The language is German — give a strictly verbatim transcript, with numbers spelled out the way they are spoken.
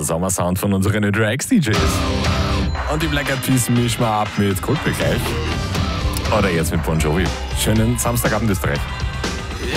der Sommersound von unseren Drags-D Js. Und die Black Eyed Peas mischen wir ab mit Coldplay gleich. Oder jetzt mit Bon Jovi. Schönen Samstagabend Österreich.